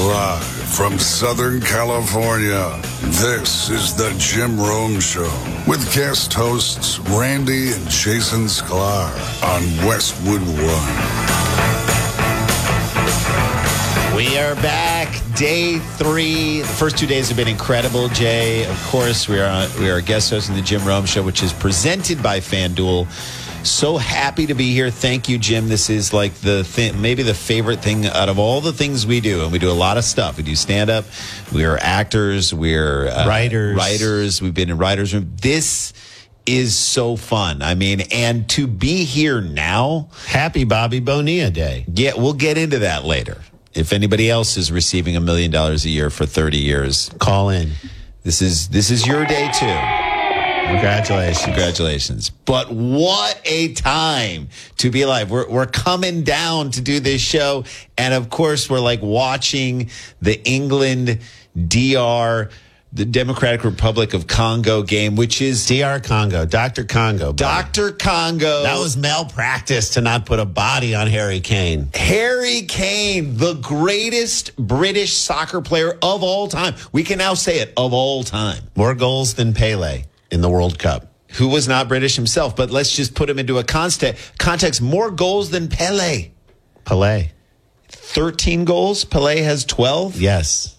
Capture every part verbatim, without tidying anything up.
Live from Southern California, this is the Jim Rome Show with guest hosts Randy and Jason Sklar on Westwood One. We are back, day three. The first two days have been incredible, Jay. Of course, we are on, we are guest hosts in the Jim Rome Show, which is presented by FanDuel. So happy to be here. Thank you, Jim. This is like the thing, maybe the favorite thing out of all the things we do. And we do a lot of stuff. We do stand-up. We are actors. We're uh, writers. Writers. We've been in writers' room. This is so fun. I mean, and to be here now. Happy Bobby Bonilla Day. Yeah, we'll get into that later. If anybody else is receiving a million dollars a year for thirty years, call in. This is this is your day too. Congratulations. Congratulations. But what a time to be alive. We're we're coming down to do this show. And of course, we're like watching the England D R, the Democratic Republic of Congo game, which is D R Congo, Doctor Congo. buddy. Doctor Congo. That was malpractice to not put a body on Harry Kane. Harry Kane, the greatest British soccer player of all time. We can now say it, of all time. More goals than Pele in the World Cup. Who was not British himself, but let's just put him into a context. Context, more goals than Pele. Pele. thirteen goals. Pele has twelve. Yes.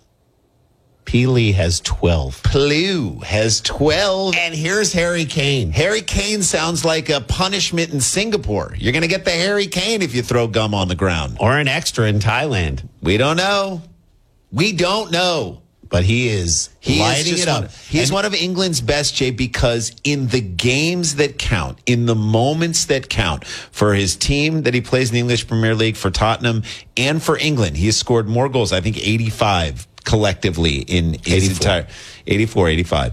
Pele has twelve. Pelu has twelve. And here's Harry Kane. Harry Kane sounds like a punishment in Singapore. You're going to get the Harry Kane if you throw gum on the ground. Or an extra in Thailand. We don't know. We don't know. But he is he lighting is it up. One, he's and, one of England's best, Jay, because in the games that count, in the moments that count, for his team that he plays in the English Premier League, for Tottenham, and for England, he has scored more goals, I think eighty-five collectively in his entire eighty-four, eighty-five.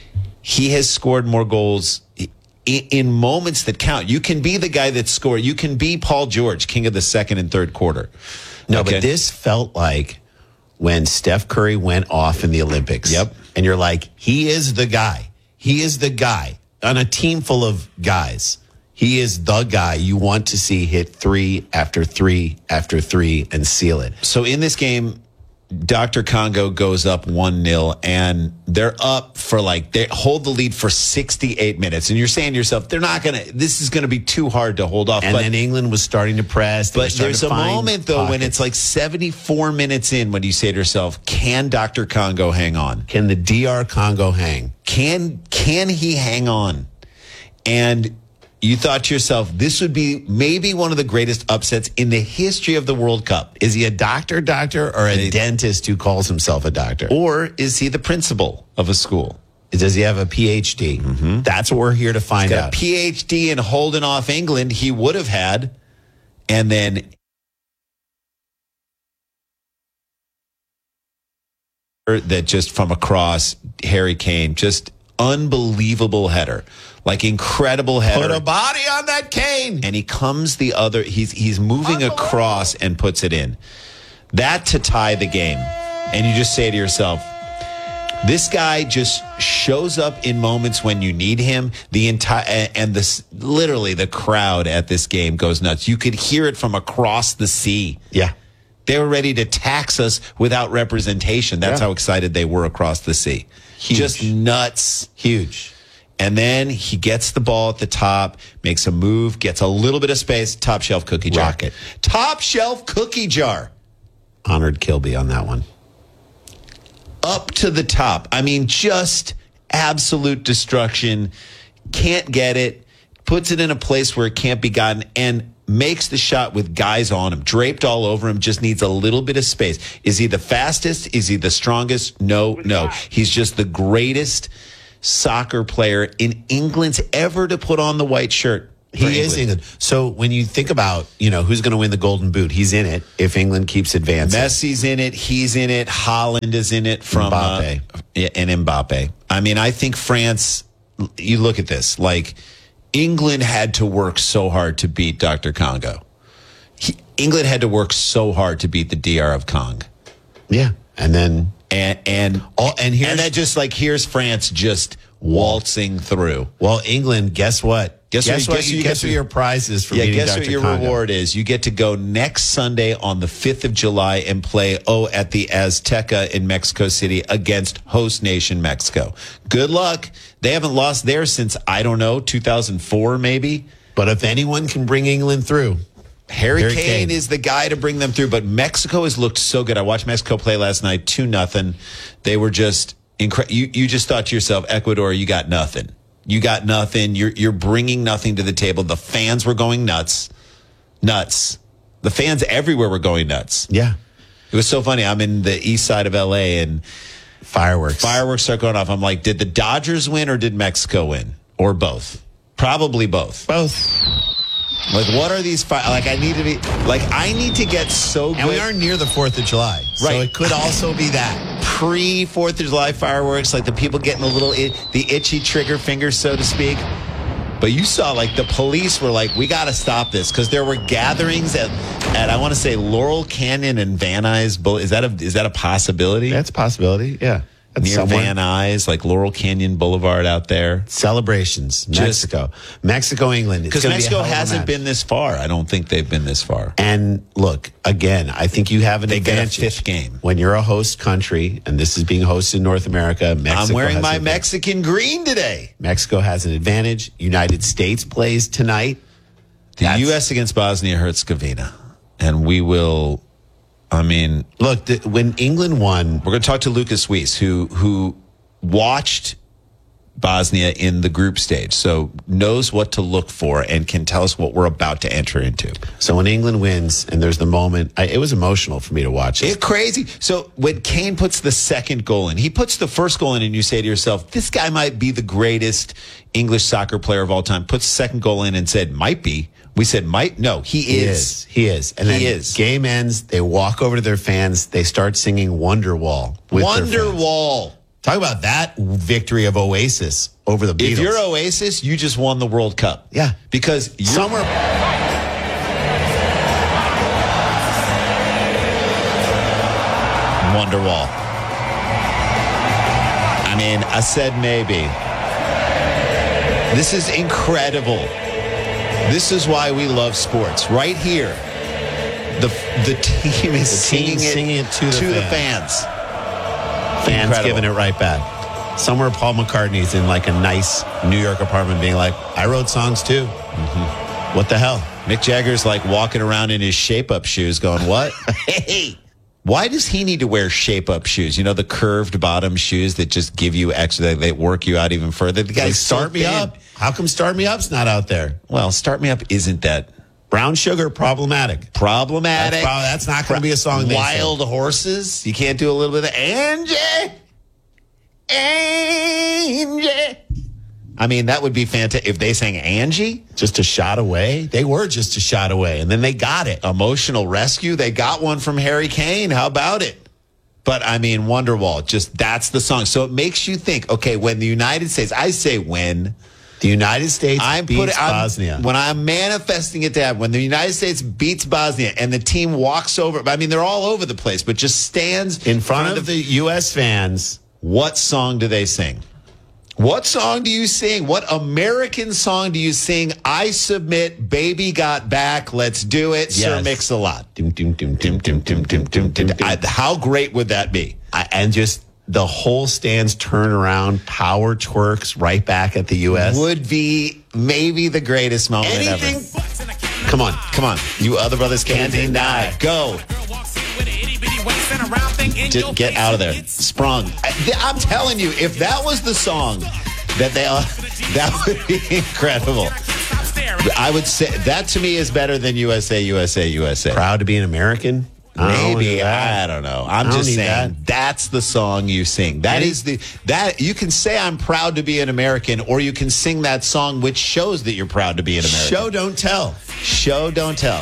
He has scored more goals in, in moments that count. You can be the guy that scored. You can be Paul George, king of the second and third quarter. No, okay? But this felt like when Steph Curry went off in the Olympics. Yep. And you're like, he is the guy. He is the guy on a team full of guys. He is the guy you want to see hit three after three after three and seal it. So in this game, Doctor Congo goes up one nil, and they're up for like, they hold the lead for sixty-eight minutes. And you're saying to yourself, they're not going to, this is going to be too hard to hold off. And but, then England was starting to press. But there's a moment, though, pockets. when it's like seventy-four minutes in, when you say to yourself, can Doctor Congo hang on? Can the D R Congo hang? Can, can he hang on? And you thought to yourself, this would be maybe one of the greatest upsets in the history of the World Cup. Is he a doctor, doctor, or a and dentist who calls himself a doctor? Or is he the principal of a school? Does he have a P H D? Mm-hmm. That's what we're here to find He's got out. A P H D in holding off England, he would have had. And then that just from across, Harry Kane, just unbelievable header. Like incredible header. Put a body on that Kane. And he comes the other, he's he's moving across and puts it in. That to tie the game. And you just say to yourself, this guy just shows up in moments when you need him. The entire, and this, literally the crowd at this game goes nuts. You could hear it from across the sea. Yeah. They were ready to tax us without representation. That's yeah. how excited they were across the sea. Huge. Just nuts. Huge. And then he gets the ball at the top, makes a move, gets a little bit of space, top shelf cookie jar. Rocket. Top shelf cookie jar. Honored Kilby on that one. Up to the top. I mean, just absolute destruction. Can't get it. Puts it in a place where it can't be gotten and makes the shot with guys on him, draped all over him, just needs a little bit of space. Is he the fastest? Is he the strongest? No, no. He's just the greatest soccer player in England's ever to put on the white shirt. He is England. So when you think about, you know, who's going to win the Golden Boot, he's in it if England keeps advancing. Messi's in it. He's in it. Haaland is in it from Mbappe. Uh, and Mbappe. I mean, I think France, you look at this, like England had to work so hard to beat Doctor Congo. He, England had to work so hard to beat the D R of Congo. Yeah. And then And and oh, and here's and that just like here's France just waltzing through. Well, England, guess what? Guess, Guess what, what guess, you you get guess to- what your prize is for Yeah, beating guess Doctor what your Congo. reward is? You get to go next Sunday on the fifth of July and play, oh, at the Azteca in Mexico City against host nation Mexico. Good luck. They haven't lost there since, I don't know, two thousand four maybe. But if anyone can bring England through, Harry, Harry Kane, Kane. is the guy to bring them through. But Mexico has looked so good. I watched Mexico play last night, two nothing. They were just incredible. You, you just thought to yourself, Ecuador, you got nothing. You got nothing. You're you're bringing nothing to the table. The fans were going nuts, nuts. The fans everywhere were going nuts. yeah, It was so funny. I'm in the east side of L A and fireworks. fireworks start going off. I'm like, did the Dodgers win or did Mexico win, or both? Probably both. Both. Like, what are these? Fi- like, I need to be like, I need to get so good. And we are near the fourth of July. So Right. it could also be that. Pre Fourth of July fireworks, like the people getting a little it, the itchy trigger finger, so to speak. But you saw, like, the police were like, we got to stop this, because there were gatherings at, at I want to say Laurel Canyon and Van Nuys. Boul- Is that a is that a possibility? That's a possibility. Yeah. That's Near someone- Van Nuys, like Laurel Canyon Boulevard out there. Celebrations. Mexico. Mexico, England. It's Because gonna be a Mexico hell of a hasn't match. been this far. I don't think they've been this far. And look, again, I think you have an They got a advantage. fifth game. When you're a host country, and this is being hosted in North America, Mexico I'm wearing has my an advantage. Mexican green today. Mexico has an advantage. United States plays tonight. The That's- U S against Bosnia Herzegovina. And we will, I mean, Look, the, when England won, we're going to talk to Lucas Weiss, who who watched Bosnia in the group stage, so knows what to look for and can tell us what we're about to enter into. so when England wins, and there's the moment, I, it was emotional for me to watch it. It's crazy. So when Kane puts the second goal in, he puts the first goal in, and you say to yourself, this guy might be the greatest English soccer player of all time. Puts the second goal in and said, might be. We said, might? No, he, He is. is. He is. And He then is. game ends, they walk over to their fans, they start singing Wonderwall with their fans. Wonderwall. Talk about that victory of Oasis over the Beatles. If you're Oasis, you just won the World Cup. Yeah. Because you're, Somewhere. Wonderwall. I mean, I said maybe. This is incredible. This is why we love sports. Right here, the the team is The team singing, it singing it to the the fans. fans. Fans Incredible. giving it right back. Somewhere Paul McCartney's in like a nice New York apartment being like, I wrote songs too. Mm-hmm. What the hell? Mick Jagger's like walking around in his shape-up shoes going, what? Hey! Why does he need to wear shape-up shoes? You know, the curved bottom shoes that just give you extra, they, they work you out even further. The Like, guy's so Start Me thin. Up. How come Start Me Up's not out there? Well, Start Me Up isn't that Brown Sugar, problematic. problematic. That's, prob- that's not going to be a song they Wild sing. Horses. You can't do a little bit of Angie. Angie. I mean, that would be fantastic if they sang Angie. Just a shot away. They were just a shot away, and then they got it. Emotional Rescue. They got one from Harry Kane. How about it? But I mean, Wonderwall, just that's the song. So it makes you think, okay, when the United States, I say when, The United States I'm beats putting I'm- Bosnia. when I'm manifesting it to happen, when the United States beats Bosnia and the team walks over, I mean, they're all over the place, but just stands in front of the U S fans. What song do they sing? What song do you sing? What American song do you sing? I submit, Baby Got Back. Let's do it. Sir Yes. Mix-a-Lot. Dum, dum, dum, dum, dum, dum, dum, dum, dum, dum. I- How great would that be? I- and just the whole stands turn around, power twerks right back at the U S. Would be maybe the greatest moment Anything. ever. Come on. Come on. You other brothers can't deny. Go. Just get out of there. Sprung. I, I'm telling you, if that was the song that they, uh, that would be incredible. I would say that to me is better than U S A, U S A, U S A. Proud to be an American. I don't Maybe need that. I don't know. I'm I don't just need saying that. that's the song you sing. That Any- is the that you can say I'm proud to be an American, or you can sing that song which shows that you're proud to be an American. Show, don't tell. Show, don't tell.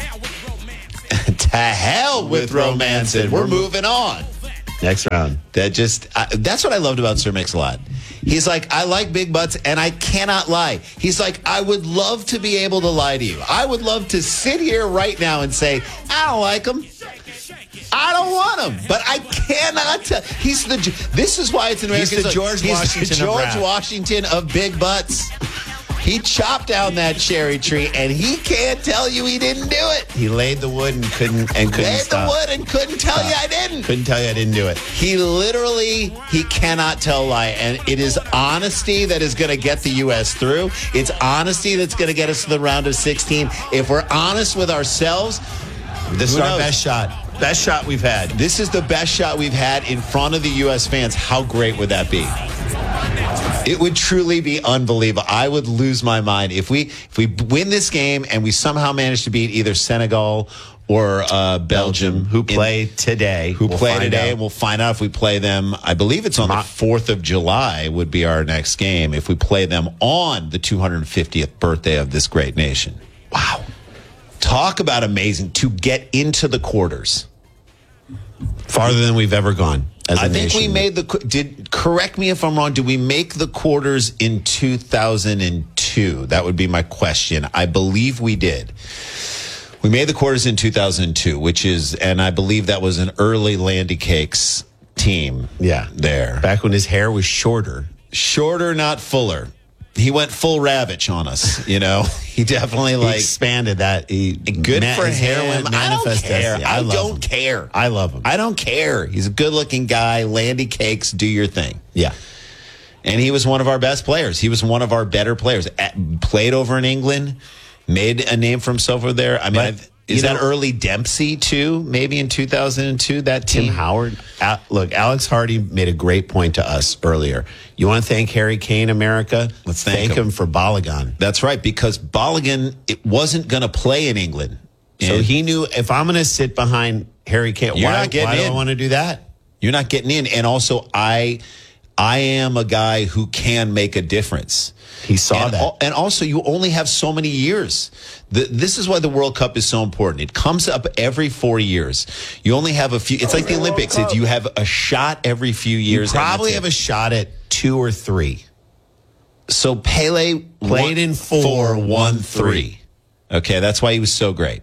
To hell with romance, and we're moving on. Next round. That just I, that's what I loved about Sir Mix-a-Lot. He's like, I like big butts, and I cannot lie. He's like, I would love to be able to lie to you. I would love to sit here right now and say, I don't like them. I don't want him, but I cannot tell. He's the. This is why it's an He's American. the song. George He's Washington the of George rap. Washington of big butts. He chopped down that cherry tree, and he can't tell you he didn't do it. He laid the wood and couldn't and couldn't Laid stop. the wood and couldn't tell you I didn't. Couldn't tell you I didn't do it. He literally, he cannot tell a lie. And it is honesty that is going to get the U S through. It's honesty that's going to get us to the round of sixteen. If we're honest with ourselves, This is who our knows? best shot. Best shot we've had. This is the best shot we've had in front of the U S fans. How great would that be? It would truly be unbelievable. I would lose my mind if we if we win this game and we somehow manage to beat either Senegal or uh, Belgium, who play in, today. who We'll play find today, out. and we'll find out if we play them. I believe it's on the fourth of July would be our next game if we play them on the two hundred fiftieth birthday of this great nation. Wow. Talk about amazing to get into the quarters. Farther than we've ever gone. As a I think nation. we made the did correct me if I'm wrong. Did we make the quarters in two thousand two? That would be my question. I believe we did. We made the quarters in two thousand two, which is, and I believe that was an early Landy Cakes team. Yeah. There, Back when his hair was shorter. shorter, not fuller. He went full Ravitch on us. You know, he definitely He like expanded that. He, good ma- for his hair him. went I don't manifest care. destiny. I, love don't him. care. I love him. I don't care. He's a good-looking guy. Landy Cakes, do your thing. yeah. And he was one of our best players. He was one of our better players. At, played over in England, made a name for himself over there. I mean, But, I've, is you that know- early Dempsey too? Maybe in two thousand two, that Tim team. Howard. Al- look, Alex Hardy made a great point to us earlier. You want to thank Harry Kane, America? Let's thank him. him. for Balogun. That's right, because Balogun it wasn't going to play in England. So And he knew if I'm going to sit behind Harry Kane, You're why, not getting why do I in. want to do that? You're not getting in. And also, I, I am a guy who can make a difference. He saw and, that. al- and also, you only have so many years. The, this is why the World Cup is so important. It comes up every four years. You only have a few. It's like the Olympics. It's, you have a shot every few You years. probably have a shot at two or three. So Pele Played won- in four, won three. Okay, that's why he was so great.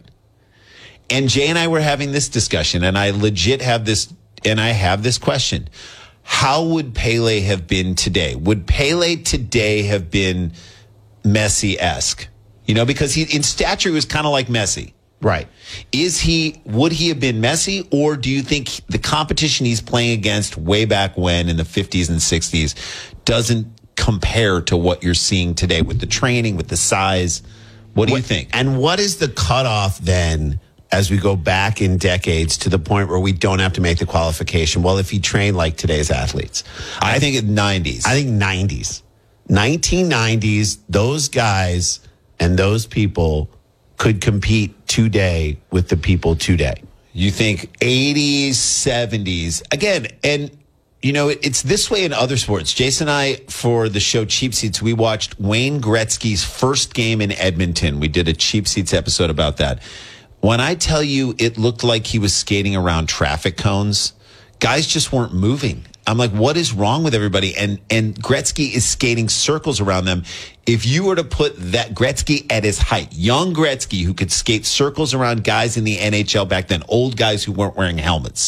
And Jay and I were having this discussion, and I legit have this, and I have this question. How would Pele have been today? Would Pele today have been Messi-esque? You know, because he in stature he was kind of like Messi. Right. Is he, would he have been Messi, or do you think the competition he's playing against way back when in the fifties and sixties doesn't compare to what you're seeing today with the training, with the size? What do you What- think? And what is the cutoff then as we go back in decades to the point where we don't have to make the qualification? Well, if he trained like today's athletes, I think in nineties. I think nineties, nineteen nineties, those guys and those people could compete today with the people today. You think eighties, seventies. Again, and you know, it, it's this way in other sports. Jason and I, for the show Cheap Seats, we watched Wayne Gretzky's first game in Edmonton. We did a Cheap Seats episode about that. When I tell you it looked like he was skating around traffic cones, guys just weren't moving. I'm like, what is wrong with everybody? And and Gretzky is skating circles around them. If you were to put that Gretzky at his height, young Gretzky who could skate circles around guys in the N H L back then, old guys who weren't wearing helmets.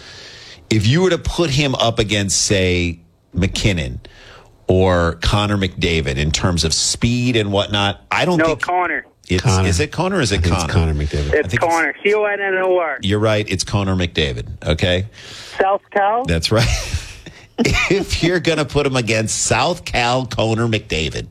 If you were to put him up against, say, McKinnon or Connor McDavid in terms of speed and whatnot, I don't No, think Connor. it's, Connor. is it Connor or is it I think Connor? It's Connor McDavid. It's think Connor. C O N N O R. You're right. It's Connor McDavid. Okay. South Cal. That's right. If you're going to put him against South Cal Connor McDavid.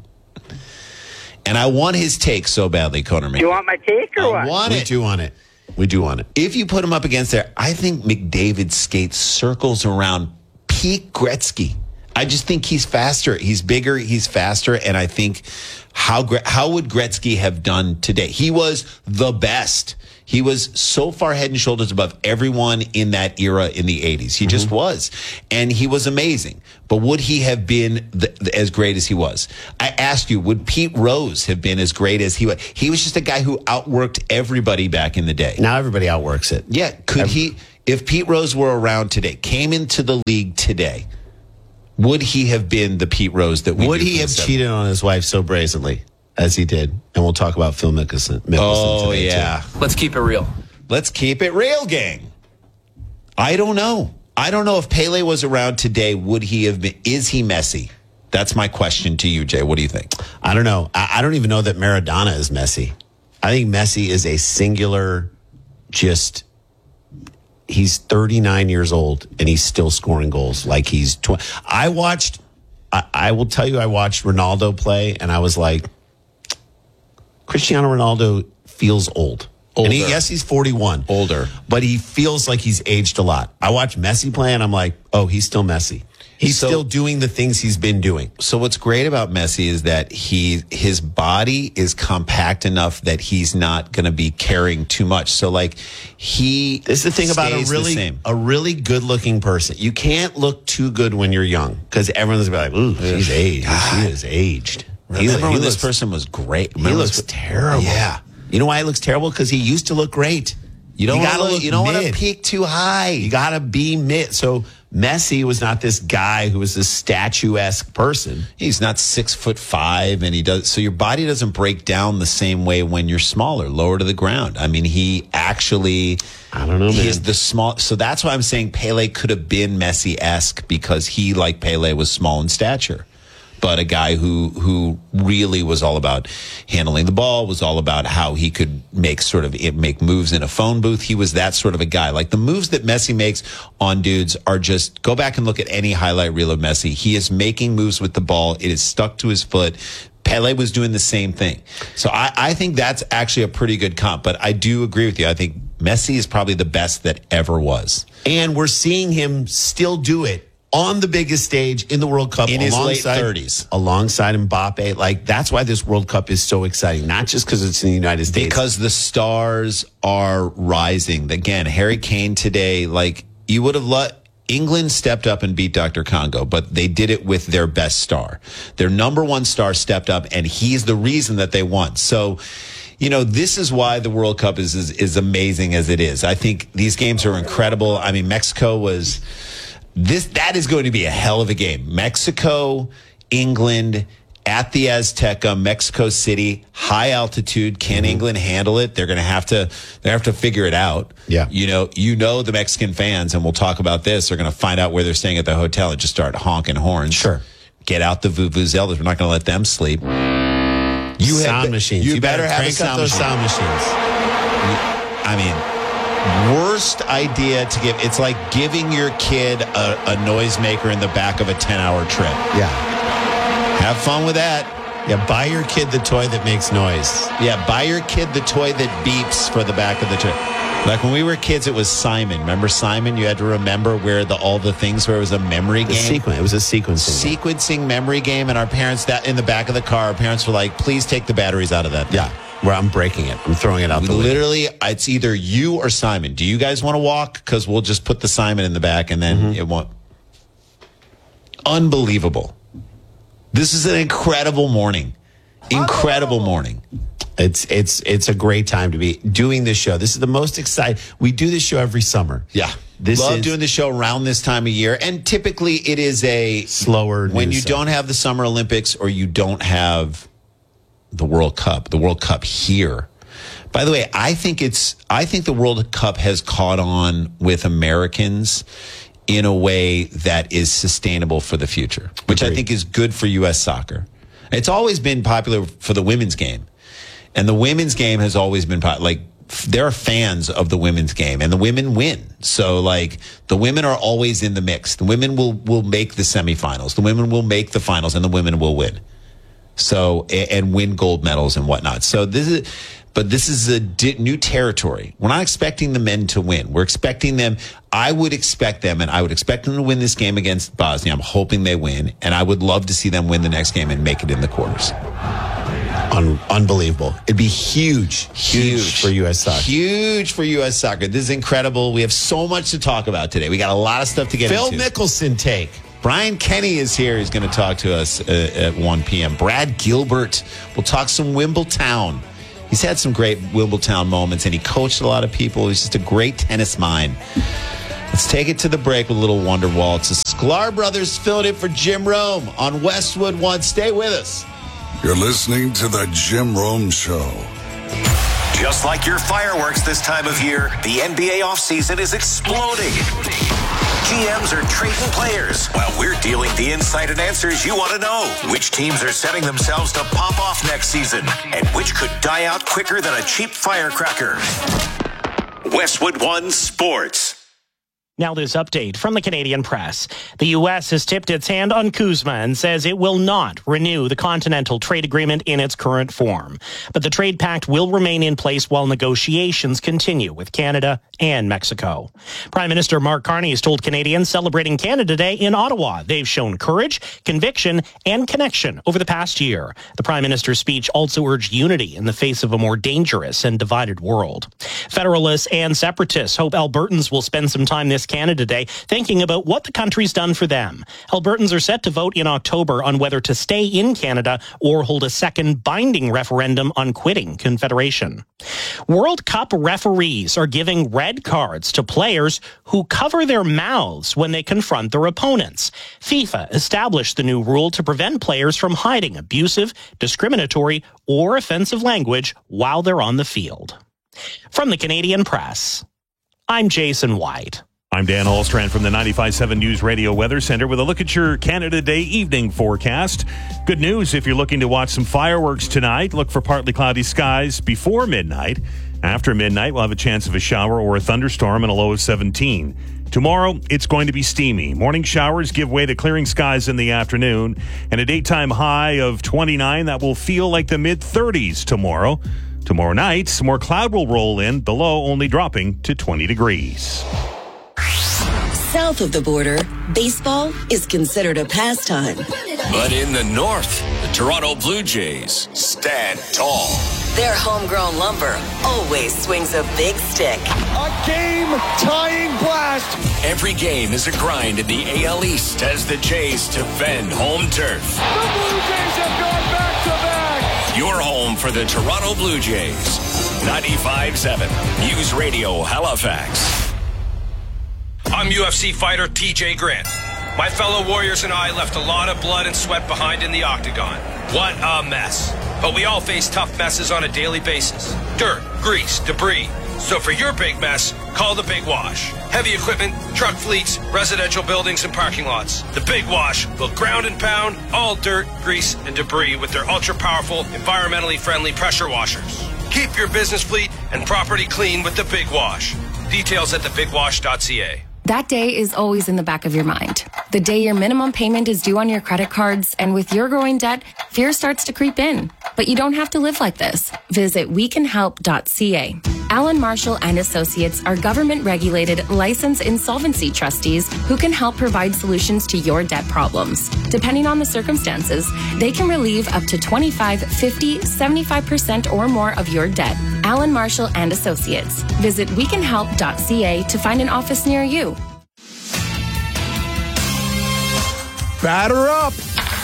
And I want his take so badly, Connor McDavid. You want my take or I what? want We it. do want it. We do want it. If you put him up against there, I think McDavid skates circles around peak Gretzky. I just think he's faster. He's bigger. He's faster. And I think how Gre- how would Gretzky have done today? He was the best. He was so far head and shoulders above everyone in that era in the eighties. He just was. And he was amazing. But would he have been the, the, as great as he was? I asked you, would Pete Rose have been as great as he was? He was just a guy who outworked everybody back in the day. Now everybody outworks it. Yeah, could he, if Pete Rose were around today, came into the league today, would he have been the Pete Rose that we Would knew he from have the cheated on his wife so brazenly as he did? And we'll talk about Phil Mickelson. Mickelson Oh, today, yeah. too. Let's keep it real. Let's keep it real, gang. I don't know. I don't know if Pele was around today, would he have been, is he Messi? That's my question to you, Jay. What do you think? I don't know. I, I don't even know that Maradona is Messi. I think Messi is a singular, just, he's thirty-nine years old and he's still scoring goals like he's twenty. I watched, I, I will tell you, I watched Ronaldo play and I was like, Cristiano Ronaldo feels old. Older. And he, yes, he's forty-one. Older. But he feels like he's aged a lot. I watch Messi play and I'm like, oh, he's still Messi. He's So- still doing the things he's been doing. So what's great about Messi is that he his body is compact enough that he's not going to be carrying too much. So like he This is the thing about a stays the really same. a really good looking person. You can't look too good when you're young because everyone's gonna be like, "Ooh, she's aged. She is aged." He, Remember he when this looks, person was great? he Remember looks this- terrible. Yeah. You know why he looks terrible? Because he used to look great. You don't You want gotta to look you don't want to mid. peak too high. You gotta be mid. So Messi was not this guy who was this statuesque person. He's not six foot five, and he does. So your body doesn't break down the same way when you're smaller, lower to the ground. I mean, he actually. I don't know, man. He's the small. So that's why I'm saying Pele could have been Messi-esque because he, like Pele, was small in stature, but a guy who who really was all about handling the ball, was all about how he could make sort of make moves in a phone booth. He was that sort of a guy. Like the moves that Messi makes on dudes are just, go back and look at any highlight reel of Messi. He is making moves with the ball. It is stuck to his foot. Pele was doing the same thing. So I, I think that's actually a pretty good comp. But I do agree with you. I think Messi is probably the best that ever was. And we're seeing him still do it on the biggest stage in the World Cup In his late alongside- thirties. alongside Mbappe. Like, that's why this World Cup is so exciting. Not just because it's in the United States. Because the stars are rising. Again, Harry Kane today, like you would have let England stepped up and beat Doctor Congo, but they did it with their best star. Their number one star stepped up, and he's the reason that they won. So, you know, this is why the World Cup is, is, is amazing as it is. I think these games are incredible. I mean, Mexico was this, that is going to be a hell of a game. Mexico, England, at the Azteca, Mexico City, high altitude. Can England handle it? They're going to have to. They have to figure it out. Yeah. You know. You know the Mexican fans, and we'll talk about this. Are going to find out where they're staying at the hotel and just start honking horns. Sure. Get out the vuvuzelas. We're not going to let them sleep. You sound have, machines. You, better, have a crank up sound those machine. sound machines. I mean, worst idea to give. It's like giving your kid a, a noisemaker in the back of a ten-hour trip. Yeah. Have fun with that. Yeah, buy your kid the toy that makes noise. Yeah, buy your kid the toy that beeps for the back of the trip. Like when we were kids, it was Simon. Remember Simon? You had to remember where the all the things where it was a memory The game. sequence. It was a sequencing. game. Sequencing memory game, and our parents that in the back of the car, our parents were like, "Please take the batteries out of that." thing." Yeah. Where I'm breaking it. I'm throwing it out the window. Literally, it's either you or Simon. Do you guys want to walk? Because we'll just put the Simon in the back, and then Mm-hmm. it won't. Unbelievable. This is an incredible morning. Incredible morning. It's it's it's a great time to be doing this show. This is the most exciting. We do this show every summer. Yeah. This Love is doing the show around this time of year. And typically it is a slower when news you cycle. don't have the Summer Olympics or you don't have the World Cup, the World Cup here. By the way, I think it's I think the World Cup has caught on with Americans in a way that is sustainable for the future, which I Agreed. think is good for U S soccer. It's always been popular for the women's game. And the women's game has always been po- like f- there are fans of the women's game, and the women win. So like the women are always in the mix. The women will will make the semifinals. The women will make the finals, and the women will win. So a- and win gold medals and whatnot. So this is, but this is a di- new territory. We're not expecting the men to win. We're expecting them. I would expect them, and I would expect them to win this game against Bosnia. I'm hoping they win, and I would love to see them win the next game and make it in the quarters. Un- unbelievable. It'd be huge, huge, for U S soccer. Huge for U S soccer. This is incredible. We have so much to talk about today. We got a lot of stuff to get Phil into. Mickelson take. Brian Kenny is here. He's going to talk to us uh, at one p.m. Brad Gilbert. We'll talk some Wimbledon. He's had some great Wimbledon moments, and he coached a lot of people. He's just a great tennis mind. Let's take it to the break with a little Wonderwall. It's the Sklar Brothers filling in for Jim Rome on Westwood One. Stay with us. You're listening to the Jim Rome Show. Just like your fireworks this time of year, the N B A offseason is exploding. G Ms are trading players while we're dealing the insight and answers you want to know. Which teams are setting themselves to pop off next season and which could die out quicker than a cheap firecracker. Westwood One Sports. Now this update from the Canadian Press. The U S has tipped its hand on Kuzma and says it will not renew the Continental Trade Agreement in its current form. But the trade pact will remain in place while negotiations continue with Canada and Mexico. Prime Minister Mark Carney has told Canadians celebrating Canada Day in Ottawa they've shown courage, conviction, and connection over the past year. The Prime Minister's speech also urged unity in the face of a more dangerous and divided world. Federalists and separatists hope Albertans will spend some time this Canada Day thinking about what the country's done for them. Albertans are set to vote in October on whether to stay in Canada or hold a second binding referendum on quitting Confederation. World Cup referees are giving red cards to players who cover their mouths when they confront their opponents. FIFA established the new rule to prevent players from hiding abusive, discriminatory, or offensive language while they're on the field. From the Canadian Press, I'm Jason White. I'm Dan Holstrand from the ninety-five point seven News Radio Weather Center with a look at your Canada Day evening forecast. Good news if you're looking to watch some fireworks tonight. Look for partly cloudy skies before midnight. After midnight, we'll have a chance of a shower or a thunderstorm and a low of seventeen. Tomorrow, it's going to be steamy. Morning showers give way to clearing skies in the afternoon, and a daytime high of twenty-nine that will feel like the mid-thirties tomorrow. Tomorrow night, some more cloud will roll in, below only dropping to twenty degrees. South of the border, baseball is considered a pastime. But in the north, the Toronto Blue Jays stand tall. Their homegrown lumber always swings a big stick. A game-tying blast. Every game is a grind in the A L East as the Jays defend home turf. The Blue Jays have gone back-to-back. Your home for the Toronto Blue Jays. ninety-five point seven News Radio Halifax. I'm U F C fighter T J Grant. My fellow warriors and I left a lot of blood and sweat behind in the octagon. What a mess. But we all face tough messes on a daily basis. Dirt, grease, debris. So for your big mess, call the Big Wash. Heavy equipment, truck fleets, residential buildings, and parking lots. The Big Wash will ground and pound all dirt, grease, and debris with their ultra-powerful, environmentally friendly pressure washers. Keep your business fleet and property clean with the Big Wash. Details at the big wash dot c a. That day is always in the back of your mind. The day your minimum payment is due on your credit cards, and with your growing debt, fear starts to creep in. But you don't have to live like this. Visit we can help dot c a. Allen Marshall and Associates are government-regulated, licensed insolvency trustees who can help provide solutions to your debt problems. Depending on the circumstances, they can relieve up to twenty-five, fifty, seventy-five percent or more of your debt. Allen Marshall and Associates. Visit we can help dot c a to find an office near you. Batter up.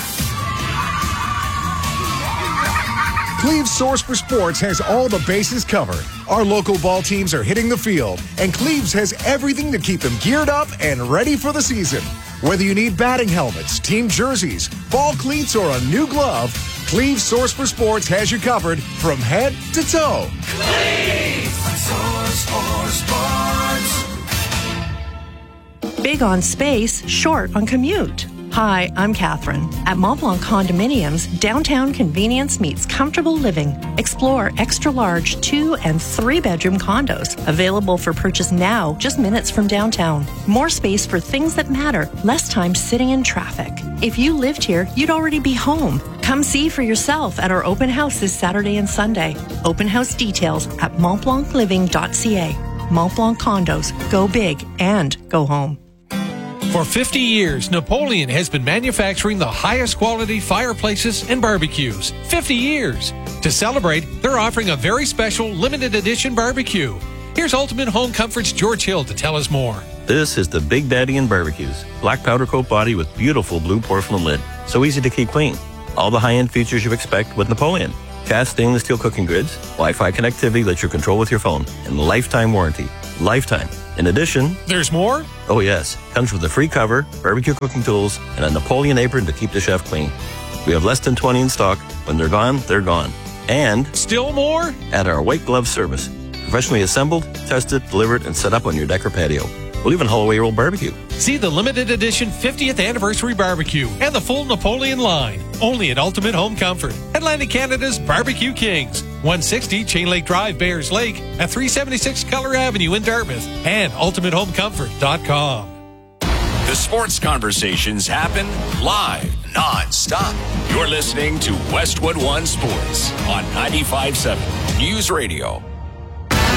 Cleve's Source for Sports has all the bases covered. Our local ball teams are hitting the field, and Cleve's has everything to keep them geared up and ready for the season. Whether you need batting helmets, team jerseys, ball cleats, or a new glove, Cleve's Source for Sports has you covered from head to toe. Cleve's Source for Sports. Big on space, short on commute. Hi, I'm Catherine. At Mont Blanc Condominiums, downtown convenience meets comfortable living. Explore extra-large two- and three-bedroom condos, available for purchase now, just minutes from downtown. More space for things that matter, less time sitting in traffic. If you lived here, you'd already be home. Come see for yourself at our open house this Saturday and Sunday. Open house details at mont blanc living dot c a. Mont Blanc Condos. Go big and go home. For fifty years, Napoleon has been manufacturing the highest quality fireplaces and barbecues. fifty years. To celebrate, they're offering a very special limited edition barbecue. Here's Ultimate Home Comfort's George Hill to tell us more. This is the Big Daddy in Barbecues. Black powder coat body with beautiful blue porcelain lid. So easy to keep clean. All the high-end features you expect with Napoleon. Cast stainless steel cooking grids, Wi-Fi connectivity lets you control with your phone, and lifetime warranty. Lifetime. In addition... There's more? Oh, yes. Comes with a free cover, barbecue cooking tools, and a Napoleon apron to keep the chef clean. We have less than twenty in stock. When they're gone, they're gone. And... Still more? At our white glove service. Professionally assembled, tested, delivered, and set up on your deck or patio. We'll even haul away your old barbecue. See the limited edition fiftieth anniversary barbecue and the full Napoleon line. Only at Ultimate Home Comfort, Atlantic Canada's Barbecue Kings. one sixty Chain Lake Drive, Bears Lake, at three seventy-six Color Avenue in Dartmouth, and ultimate home comfort dot com. The sports conversations happen live, non-stop. You're listening to Westwood One Sports on ninety-five point seven News Radio.